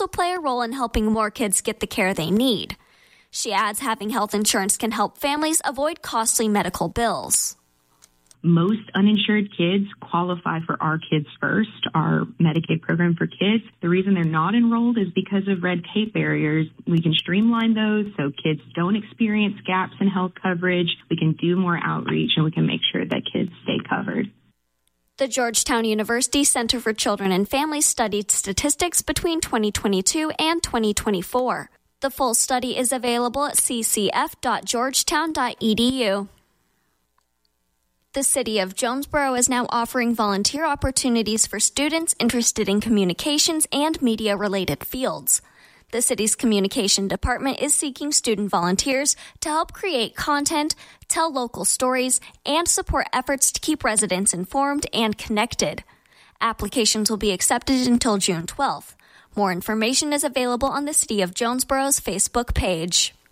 also play a role in helping more kids get the care they need. She adds having health insurance can help families avoid costly medical bills. Most uninsured kids qualify for Our Kids First, our Medicaid program for kids. The reason they're not enrolled is because of red tape barriers. We can streamline those so kids don't experience gaps in health coverage. We can do more outreach, and we can make sure that kids stay covered. The Georgetown University Center for Children and Families studied statistics between 2022 and 2024. The full study is available at ccf.georgetown.edu. The City of Jonesboro is now offering volunteer opportunities for students interested in communications and media-related fields. The city's communication department is seeking student volunteers to help create content, tell local stories, and support efforts to keep residents informed and connected. Applications will be accepted until June 12th. More information is available on the City of Jonesboro's Facebook page.